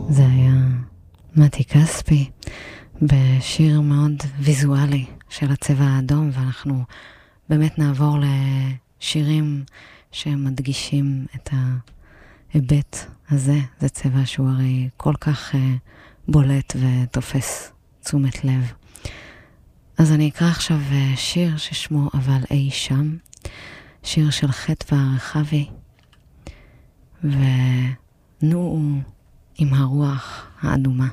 זה היה מתי כספי בשיר מאוד ויזואלי של הצבע האדום, ואנחנו באמת נעבור לשירים שמדגישים את ההיבט הזה. זה צבע שהוא הרי כל כך בולט ותופס תשומת לב. אז אני אקרא עכשיו שיר ששמו אבל אי שם, שיר של חטא והרחבי, ונו עם הרוח האדומה.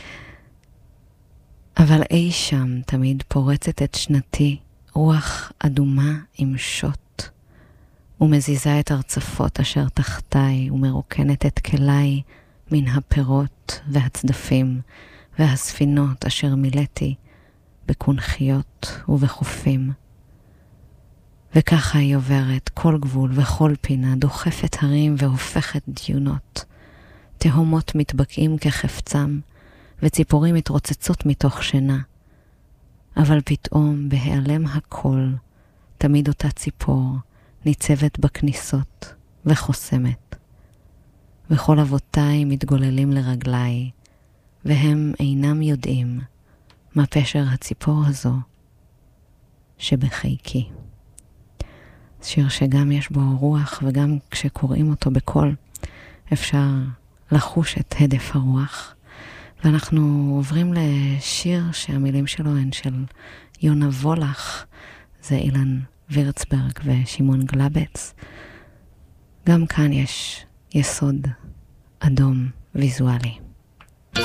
אבל אי שם תמיד פורצת את שנתי רוח אדומה עם שוט, ומזיזה את הרצפות אשר תחתיי, ומרוקנת את כלי מן הפירות והצדפים והספינות אשר מילאתי בקונחיות ובחופים. וככה היא עוברת כל גבול וכל פינה, דוחפת הרים והופכת דיונות. תהומות מתבקעים כחפצם, וציפורים מתרוצצות מתוך שינה. אבל פתאום בהיעלם הכל, תמיד אותה ציפור ניצבת בכניסות וחוסמת. וכל אבותיי מתגוללים לרגליי, והם אינם יודעים מה פשר הציפור הזו שבחיקי. שיר שגם יש בו רוח, וגם כשקוראים אותו בקול אפשר לחוש את הדף הרוח. ואנחנו עוברים לשיר שהמילים שלו הן של יונה וולך, זה אילן וירצברג ושמעון גלבץ. גם כאן יש יסוד אדום ויזואלי.